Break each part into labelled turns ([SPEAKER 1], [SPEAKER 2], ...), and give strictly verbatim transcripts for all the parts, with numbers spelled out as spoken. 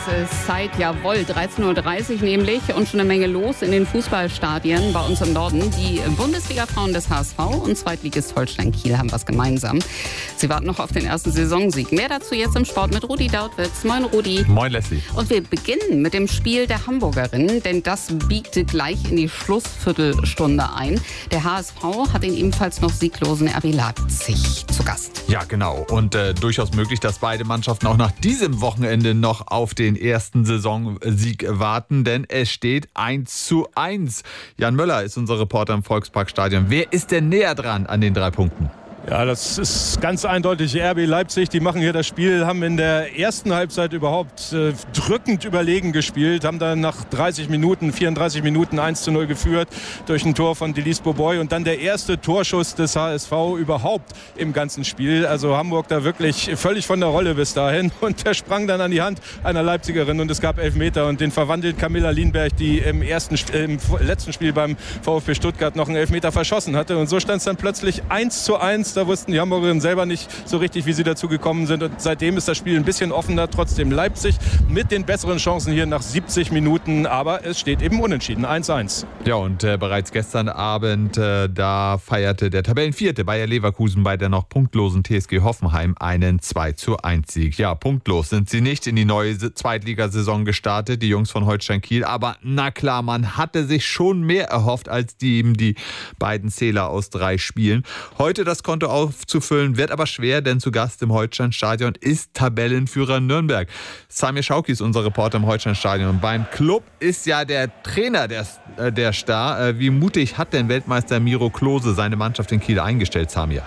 [SPEAKER 1] ist Zeit, jawohl, dreizehn Uhr dreißig nämlich und schon eine Menge los in den Fußballstadien bei uns im Norden. Die Bundesliga-Frauen des H S V und Zweitligist Holstein Kiel haben was gemeinsam. Sie warten noch auf den ersten Saisonsieg. Mehr dazu jetzt im Sport mit Rudi Dautwitz. Moin Rudi.
[SPEAKER 2] Moin Leslie.
[SPEAKER 1] Und wir beginnen mit dem Spiel der Hamburgerinnen, denn das biegt gleich in die Schlussviertelstunde ein. Der H S V hat den ebenfalls noch sieglosen R B Leipzig zu Gast.
[SPEAKER 2] Ja, genau. Und äh, durchaus möglich, dass beide Mannschaften auch nach diesem Wochenende noch auf den ersten Saisonsieg warten, denn es steht eins zu eins. Jan Möller ist unser Reporter im Volksparkstadion. Wer ist denn näher dran an den drei Punkten?
[SPEAKER 3] Ja, das ist ganz eindeutig R B Leipzig. Die machen hier das Spiel, haben in der ersten Halbzeit überhaupt äh, drückend überlegen gespielt, haben dann nach dreißig Minuten, vierunddreißig Minuten eins zu null geführt durch ein Tor von Delise Boboy und dann der erste Torschuss des H S V überhaupt im ganzen Spiel. Also Hamburg da wirklich völlig von der Rolle bis dahin und der sprang dann an die Hand einer Leipzigerin und es gab Elfmeter und den verwandelt Camilla Lienberg, die im, ersten, äh, im letzten Spiel beim VfB Stuttgart noch einen Elfmeter verschossen hatte und so stand es dann plötzlich eins zu eins. Da wussten die Hamburgerinnen selber nicht so richtig, wie sie dazu gekommen sind. Und seitdem ist das Spiel ein bisschen offener. Trotzdem Leipzig mit den besseren Chancen hier nach siebzig Minuten. Aber es steht eben unentschieden. eins zu eins.
[SPEAKER 2] Ja, und äh, bereits gestern Abend, äh, da feierte der Tabellenvierte Bayer Leverkusen bei der noch punktlosen T S G Hoffenheim einen zwei zu eins Sieg. Ja, punktlos sind sie nicht in die neue Zweitligasaison gestartet, die Jungs von Holstein Kiel. Aber na klar, man hatte sich schon mehr erhofft als die, eben die beiden Zähler aus drei Spielen. Heute das Konto aufzufüllen, wird aber schwer, denn zu Gast im Holsteinstadion ist Tabellenführer Nürnberg. Samir Schauki ist unser Reporter im Holsteinstadion. Beim Club ist ja der Trainer der, äh, der Star. Wie mutig hat denn Weltmeister Miro Klose seine Mannschaft in Kiel eingestellt, Samir?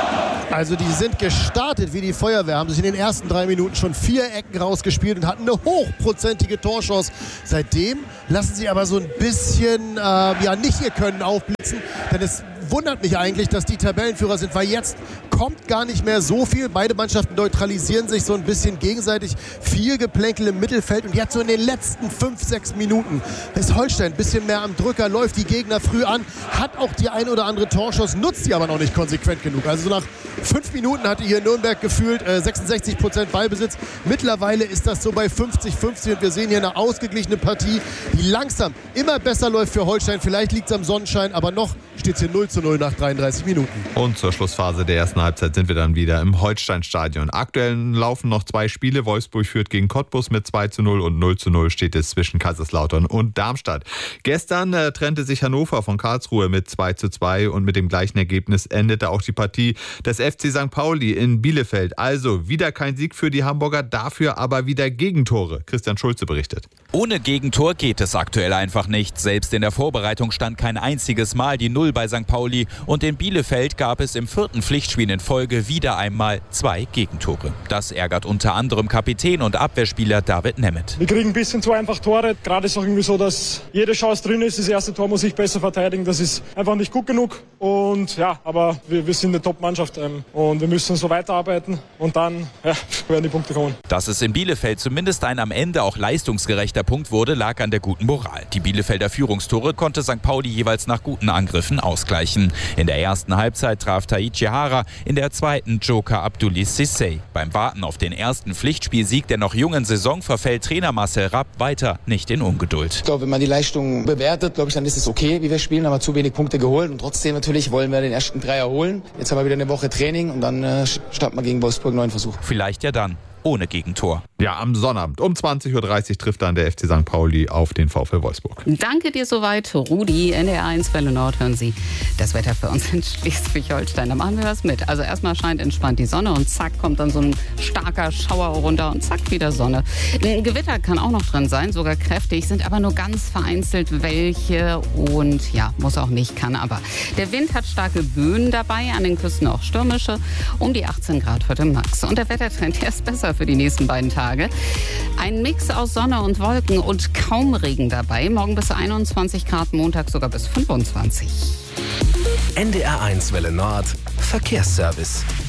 [SPEAKER 4] Also die sind gestartet wie die Feuerwehr, haben sich in den ersten drei Minuten schon vier Ecken rausgespielt und hatten eine hochprozentige Torchance. Seitdem lassen sie aber so ein bisschen äh, ja, nicht ihr Können aufblitzen, denn es wundert mich eigentlich, dass die Tabellenführer sind, weil jetzt kommt gar nicht mehr so viel. Beide Mannschaften neutralisieren sich so ein bisschen gegenseitig. Viel Geplänkel im Mittelfeld und jetzt so in den letzten fünf, sechs Minuten ist Holstein ein bisschen mehr am Drücker, läuft die Gegner früh an, hat auch die ein oder andere Torchance, nutzt sie aber noch nicht konsequent genug. Also so nach fünf Minuten hatte hier Nürnberg gefühlt äh, sechsundsechzig Prozent Ballbesitz. Mittlerweile ist das so bei fünfzig fünfzig und wir sehen hier eine ausgeglichene Partie, die langsam immer besser läuft für Holstein. Vielleicht liegt es am Sonnenschein, aber noch steht es hier null zu null nach dreiunddreißig Minuten.
[SPEAKER 2] Und zur Schlussphase der ersten Halbzeit sind wir dann wieder im Holsteinstadion. Aktuell laufen noch zwei Spiele. Wolfsburg führt gegen Cottbus mit zwei zu null und null zu null steht es zwischen Kaiserslautern und Darmstadt. Gestern äh, trennte sich Hannover von Karlsruhe mit zwei zu zwei und mit dem gleichen Ergebnis endete auch die Partie des F C Sankt Pauli in Bielefeld. Also wieder kein Sieg für die Hamburger, dafür aber wieder Gegentore. Christian Schulze berichtet.
[SPEAKER 5] Ohne Gegentor geht es aktuell einfach nicht. Selbst in der Vorbereitung stand kein einziges Mal die Null bei Sankt Pauli und in Bielefeld gab es im vierten Pflichtspiel in Folge wieder einmal zwei Gegentore. Das ärgert unter anderem Kapitän und Abwehrspieler David Nemeth.
[SPEAKER 6] Wir kriegen ein bisschen zu einfach Tore. Gerade ist auch irgendwie so, dass jede Chance drin ist. Das erste Tor muss ich besser verteidigen. Das ist einfach nicht gut genug. Und ja, aber wir, wir sind eine Top-Mannschaft ähm, und wir müssen so weiterarbeiten und dann ja, werden die Punkte kommen.
[SPEAKER 5] Dass es in Bielefeld zumindest ein am Ende auch leistungsgerechter Punkt wurde, lag an der guten Moral. Die Bielefelder Führungstore konnte Sankt Pauli jeweils nach guten Angriffen ausgleichen. In der ersten Halbzeit traf Taichi Hara, in der zweiten Joker Abdulis Sissay. Beim Warten auf den ersten Pflichtspielsieg der noch jungen Saison verfällt Trainer Marcel Rapp weiter nicht in Ungeduld.
[SPEAKER 7] Ich glaube, wenn man die Leistung bewertet, glaube ich, dann ist es okay, wie wir spielen, aber zu wenig Punkte geholt und trotzdem natürlich wollen wir den ersten Dreier holen. Jetzt haben wir wieder eine Woche Training und dann äh, starten wir gegen Wolfsburg einen neuen Versuch.
[SPEAKER 5] Vielleicht ja dann ohne Gegentor.
[SPEAKER 2] Ja, am Sonnabend um zwanzig Uhr dreißig trifft dann der F C Sankt Pauli auf den VfL Wolfsburg.
[SPEAKER 1] Danke dir soweit, Rudi. N D R eins Welle Nord hören Sie das Wetter für uns in Schleswig-Holstein. Da machen wir was mit. Also erstmal scheint entspannt die Sonne und zack kommt dann so ein starker Schauer runter und zack wieder Sonne. Ein Gewitter kann auch noch drin sein, sogar kräftig, sind aber nur ganz vereinzelt welche und ja, muss auch nicht, kann aber. Der Wind hat starke Böen dabei, an den Küsten auch stürmische, um die achtzehn Grad heute Max. Und der Wettertrend, der ist besser für die nächsten beiden Tage. Ein Mix aus Sonne und Wolken und kaum Regen dabei. Morgen bis einundzwanzig Grad, Montag sogar bis fünfundzwanzig.
[SPEAKER 8] N D R eins Welle Nord Verkehrsservice.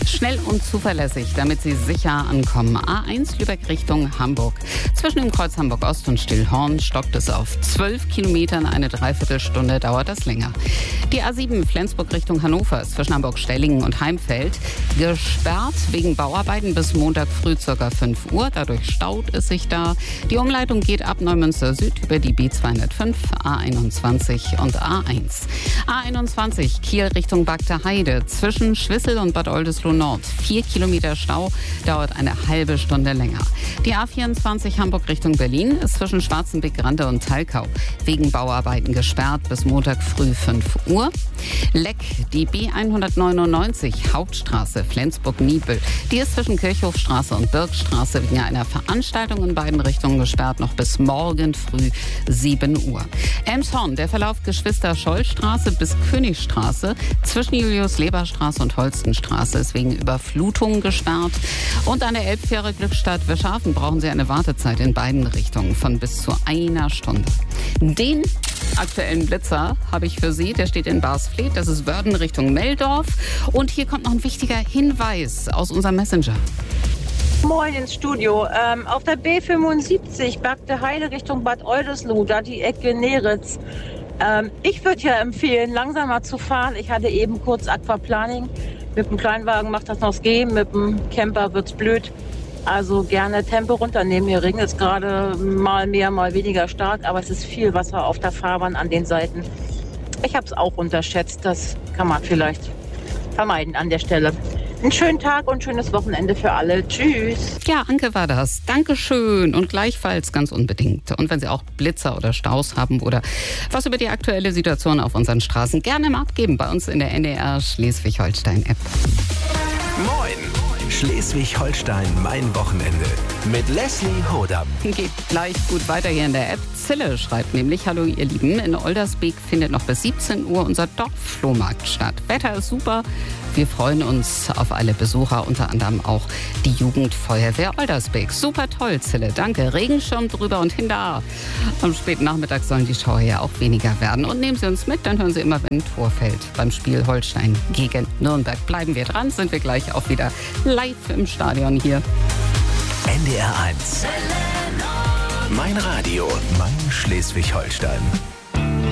[SPEAKER 1] Schnell und zuverlässig, damit Sie sicher ankommen. A eins Lübeck Richtung Hamburg. Zwischen dem Kreuz Hamburg Ost und Stillhorn stockt es auf zwölf Kilometern. Eine Dreiviertelstunde dauert das länger. Die A sieben Flensburg Richtung Hannover ist zwischen Hamburg-Stellingen und Heimfeld gesperrt wegen Bauarbeiten bis Montag früh ca. fünf Uhr. Dadurch staut es sich da. Die Umleitung geht ab Neumünster Süd über die B zweihundertfünf, A einundzwanzig und A eins. A einundzwanzig Kiel Richtung Bagda Heide. Zwischen Schwissel und Bad Oldesloe Nord. Vier Kilometer Stau, dauert eine halbe Stunde länger. Die A vierundzwanzig Hamburg Richtung Berlin ist zwischen Schwarzenbeck, Rande und Talkau wegen Bauarbeiten gesperrt bis Montag früh fünf Uhr. Leck, die B hundertneunundneunzig Hauptstraße Flensburg-Niebüll. Die ist zwischen Kirchhofstraße und Birkstraße wegen einer Veranstaltung in beiden Richtungen gesperrt, noch bis morgen früh sieben Uhr. Elmshorn, der Verlauf Geschwister-Scholl-Straße bis Königstraße zwischen Julius-Leber-Straße und Holstenstraße ist wegen Überflutung gesperrt. Und an der Elbfähre Glückstadt-Wischhafen brauchen Sie eine Wartezeit in beiden Richtungen von bis zu einer Stunde. Den aktuellen Blitzer habe ich für Sie, der steht in Barsfleet, das ist Wörden Richtung Meldorf. Und hier kommt noch ein wichtiger Hinweis aus unserem Messenger.
[SPEAKER 8] Moin ins Studio. Ähm, auf der B fünfundsiebzig Bagda Heide Richtung Bad Oldesloe, da die Ecke Neritz. Ähm, ich würde ja empfehlen, langsamer zu fahren. Ich hatte eben kurz Aquaplaning. Mit dem Kleinwagen macht das noch das Gehen, mit dem Camper wird's blöd. Also gerne Tempo runternehmen. Hier regnet es gerade mal mehr, mal weniger stark, aber es ist viel Wasser auf der Fahrbahn an den Seiten. Ich habe es auch unterschätzt. Das kann man vielleicht vermeiden an der Stelle. Einen schönen Tag und schönes Wochenende für alle. Tschüss.
[SPEAKER 1] Ja, Anke war das. Dankeschön und gleichfalls ganz unbedingt. Und wenn Sie auch Blitzer oder Staus haben oder was über die aktuelle Situation auf unseren Straßen, gerne mal abgeben bei uns in der N D R Schleswig-Holstein-App.
[SPEAKER 9] Moin! Schleswig-Holstein, mein Wochenende. Mit Leslie Hodam.
[SPEAKER 1] Geht gleich gut weiter hier in der App. Zille schreibt nämlich: Hallo ihr Lieben, in Oldersbeek findet noch bis siebzehn Uhr unser Dorfflohmarkt statt. Wetter ist super. Wir freuen uns auf alle Besucher, unter anderem auch die Jugendfeuerwehr Oldersbeek. Super toll, Zille, danke. Regenschirm drüber und hinter. Am späten Nachmittag sollen die Schauer ja auch weniger werden. Und nehmen Sie uns mit, dann hören Sie immer, wenn ein Tor fällt. Beim Spiel Holstein gegen Nürnberg. Bleiben wir dran, sind wir gleich auch wieder live im Stadion hier.
[SPEAKER 9] N D R eins. Mein Radio, mein Schleswig-Holstein.